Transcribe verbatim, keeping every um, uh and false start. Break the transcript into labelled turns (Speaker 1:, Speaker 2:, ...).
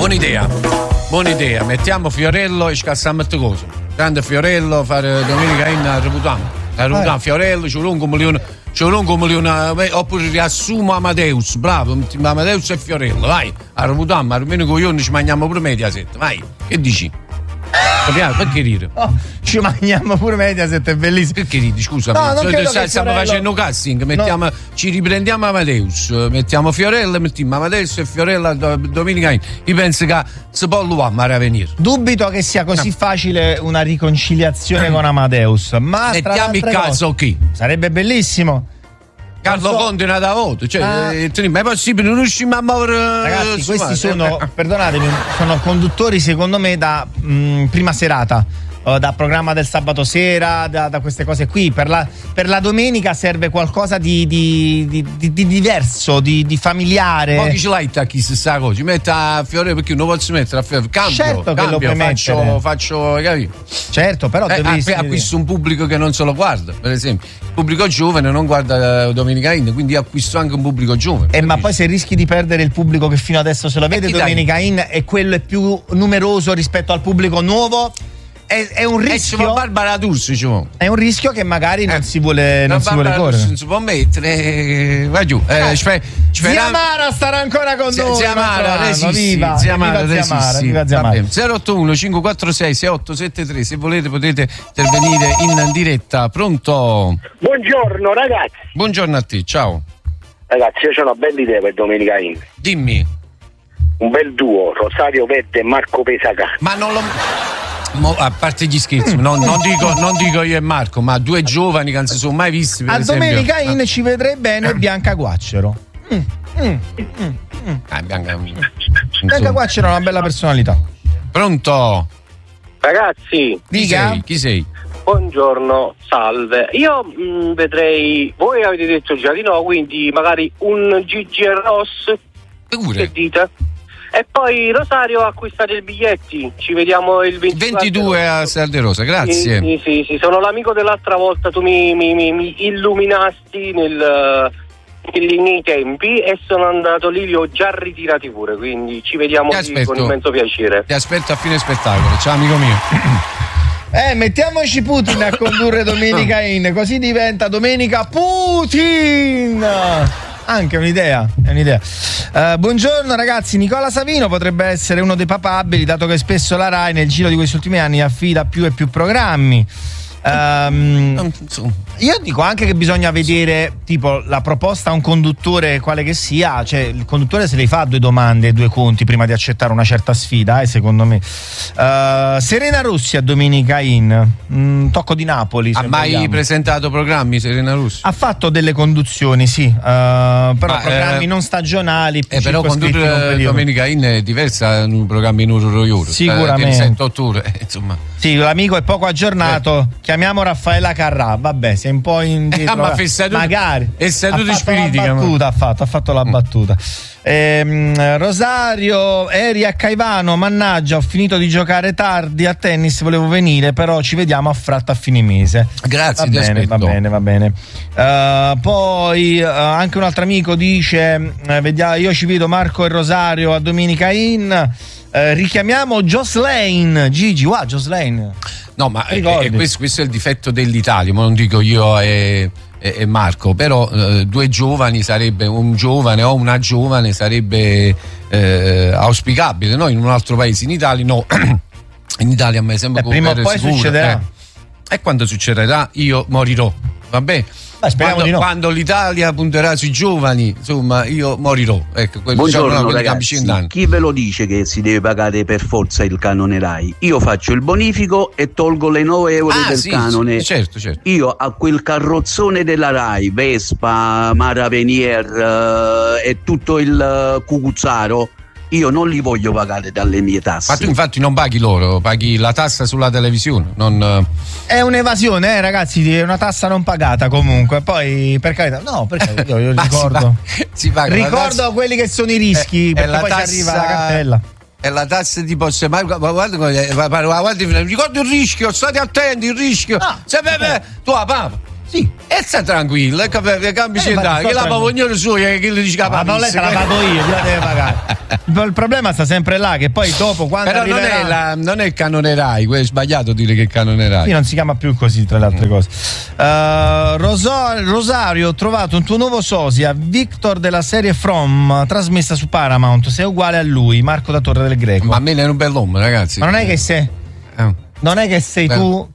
Speaker 1: Buona idea, buona idea. Mettiamo Fiorello e scassammo tutte cose. Grande Fiorello, fare domenica in a reputiamo. A reputiamo Fiorello, c'è un lungo milione, c'è un lungo milione, oppure riassumo Amadeus, bravo, Amadeus e Fiorello, vai. A reputiamo, almeno coglioni ci mangiamo pure Mediaset, vai. Che dici? Capiamo? Perché rire?
Speaker 2: Oh, ci mangiamo pure Mediaset, è bellissimo.
Speaker 1: Perché ridi? Scusami,
Speaker 2: no, non credo
Speaker 1: sai,
Speaker 2: che
Speaker 1: stiamo
Speaker 2: Fiorello...
Speaker 1: facendo casting, mettiamo, no. Ci riprendiamo Amadeus, mettiamo Fiorello, mettiamo Amadeus e Fiorella domenica. Io penso che si può a venire.
Speaker 2: Dubito che sia così no. facile una riconciliazione mm. con Amadeus, ma
Speaker 1: mettiamo il caso ok.
Speaker 2: Sarebbe bellissimo.
Speaker 1: Carlo so. Conte è una da voto, cioè, ah. eh, ma è possibile, non riusciamo a muovere.
Speaker 2: Ragazzi, questi sono, perdonatemi, sono conduttori secondo me da mh, prima serata, uh, da programma del sabato sera, da, da queste cose qui. Per la, per la domenica serve qualcosa di, di, di, di, di diverso, di, di familiare.
Speaker 1: Poi ce l'hai a chi si sa cosa? Ci metta a Fiore perché non posso mettere a Fiore. Cambio,
Speaker 2: certo che
Speaker 1: cambio,
Speaker 2: lo puoi
Speaker 1: faccio,
Speaker 2: mettere.
Speaker 1: faccio, capito?
Speaker 2: Certo, però
Speaker 1: eh,
Speaker 2: devi
Speaker 1: acquisto un pubblico che non se lo guarda, per esempio. Il pubblico giovane non guarda Domenica In, quindi acquisto anche un pubblico giovane.
Speaker 2: Eh, ma poi se rischi di perdere il pubblico che fino adesso se lo vede Domenica dai? In e quello è più numeroso rispetto al pubblico nuovo, è, è un rischio.
Speaker 1: Eh, Barbara D'Urso, cioè.
Speaker 2: È un rischio che magari non
Speaker 1: eh,
Speaker 2: si vuole, non si vuole correre.
Speaker 1: Non si può mettere. Vai giù. Eh,
Speaker 2: eh, Zia Mara starà ancora con noi.
Speaker 1: Zia Mara, resisti.
Speaker 2: Viva,
Speaker 1: Zia Mara,
Speaker 2: viva Zia Mara, viva Zia Mara.
Speaker 1: zero otto uno cinque quattro sei sei otto sette tre, se volete potete intervenire in diretta. Pronto?
Speaker 3: Buongiorno ragazzi.
Speaker 1: Buongiorno a te, ciao.
Speaker 3: Ragazzi, io ho una bella idea per Domenica In.
Speaker 1: Dimmi.
Speaker 3: Un bel duo, Rosario Verde e Marco Pesacà.
Speaker 1: Ma non lo... Mo, a parte gli scherzi, non, non, dico, non dico io e Marco, ma due giovani che non si sono mai visti. Per
Speaker 2: a
Speaker 1: esempio.
Speaker 2: Domenica In ci vedrei bene Bianca Guaccero. Mm, mm, mm, mm.
Speaker 1: Ah, Bianca,
Speaker 2: Bianca Guaccero ha una bella personalità.
Speaker 1: Pronto?
Speaker 3: Ragazzi,
Speaker 1: chi sei? Chi sei?
Speaker 3: Buongiorno, salve. Io mh, vedrei, voi avete detto già di no, quindi magari un Gigi e Ross.
Speaker 1: Pure.
Speaker 3: Che dite? E poi Rosario, acquistate i biglietti, ci vediamo il
Speaker 1: ventidue a Salde Rosa, grazie.
Speaker 3: Sì, sì, sì, sono l'amico dell'altra volta, tu mi, mi, mi, mi illuminasti nel, nel, nei tempi e sono andato lì, li ho già ritirati pure, quindi ci vediamo lì con immenso piacere.
Speaker 1: Ti aspetto a fine spettacolo, ciao amico mio.
Speaker 2: Eh, mettiamoci Putin a condurre Domenica In, così diventa Domenica Putin! Anche un'idea, è un'idea. Uh, buongiorno ragazzi, Nicola Savino potrebbe essere uno dei papabili, dato che spesso la Rai nel giro di questi ultimi anni affida più e più programmi. Um, io dico anche che bisogna vedere tipo la proposta a un conduttore quale che sia, cioè il conduttore se le fa due domande, due conti prima di accettare una certa sfida, eh, secondo me. uh, Serena Russi a Domenica In, mm, tocco di Napoli.
Speaker 1: Ha mai vogliamo. presentato programmi Serena Russi?
Speaker 2: Ha fatto delle conduzioni, sì, uh, però Ma, programmi eh, non stagionali.
Speaker 1: Eh, però condurre Domenica In è diversa da un programma in uro roiuro,
Speaker 2: sicuramente
Speaker 1: otto ore, eh, insomma.
Speaker 2: Sì, l'amico è poco aggiornato. Eh. Chiamiamo Raffaella Carrà. Vabbè, sei un po' indietro.
Speaker 1: Eh, ma seduto,
Speaker 2: magari.
Speaker 1: È seduto
Speaker 2: ha
Speaker 1: spiritica.
Speaker 2: La battuta, ha fatto, ha fatto la mm. battuta. Ehm, Rosario, eri a Caivano, mannaggia, ho finito di giocare tardi a tennis, volevo venire, però ci vediamo a Fratta a fine mese.
Speaker 1: Grazie,
Speaker 2: va
Speaker 1: ti
Speaker 2: bene,
Speaker 1: aspetto.
Speaker 2: va bene, va bene. Uh, poi uh, anche un altro amico dice: uh, vediamo, io ci vedo Marco e Rosario a Domenica In. Uh, richiamiamo Jocelyn Gigi, wow, Jocelyn.
Speaker 1: No, ma è, è questo, questo è il difetto dell'Italia, ma non dico io e, e, e Marco, però eh, due giovani sarebbe, un giovane o una giovane sarebbe eh, auspicabile, no? In un altro paese, in Italia no. In Italia a me sembra
Speaker 2: eh, prima o poi
Speaker 1: sicuro,
Speaker 2: succederà.
Speaker 1: Eh. E quando succederà io morirò, va bene?
Speaker 2: Beh,
Speaker 1: quando,
Speaker 2: no.
Speaker 1: quando l'Italia punterà sui giovani, insomma, io morirò. Ecco,
Speaker 4: buongiorno diciamo, ragazzi, chi ve lo dice che si deve pagare per forza il canone Rai? Io faccio il bonifico e tolgo le nove euro
Speaker 1: ah,
Speaker 4: del
Speaker 1: sì,
Speaker 4: canone.
Speaker 1: Sì, certo, certo.
Speaker 4: Io a quel carrozzone della Rai, Vespa, Mara Venier uh, e tutto il uh, cucuzzaro, io non li voglio pagare dalle mie tasse.
Speaker 1: Ma tu infatti non paghi loro, paghi la tassa sulla televisione, non...
Speaker 2: È un'evasione, eh ragazzi, è una tassa non pagata comunque. Poi per carità, no, perché io, io ricordo
Speaker 1: si, si paga
Speaker 2: ricordo
Speaker 1: tassa,
Speaker 2: quelli che sono i rischi,
Speaker 1: è,
Speaker 2: perché
Speaker 1: è
Speaker 2: poi
Speaker 1: tassa,
Speaker 2: ci arriva la cartella.
Speaker 1: È la tassa di posse, ma guarda, guarda, guarda, guarda, ricordo il rischio, state attenti, il rischio.
Speaker 2: No,
Speaker 1: se beh, tu a papa.
Speaker 2: Sì.
Speaker 1: E sta tranquillo, cambi
Speaker 2: eh,
Speaker 1: città, che la pavognone sua che le dice che
Speaker 2: ma non lei se la pago io, la deve pagare. Il problema sta sempre là, che poi dopo quando
Speaker 1: però
Speaker 2: arriverà...
Speaker 1: non è, la, non è il canone Rai, è sbagliato dire che è canone Rai.
Speaker 2: Sì, non si chiama più così, tra le altre cose. Uh, Rosa- Rosario, ho trovato un tuo nuovo sosia, Victor della serie From, trasmessa su Paramount. Sei uguale a lui, Marco da Torre del Greco.
Speaker 1: Ma a me è un bell'uomo, ragazzi.
Speaker 2: Ma non è che sei...
Speaker 1: Eh.
Speaker 2: Non è che sei
Speaker 1: Bello.
Speaker 2: tu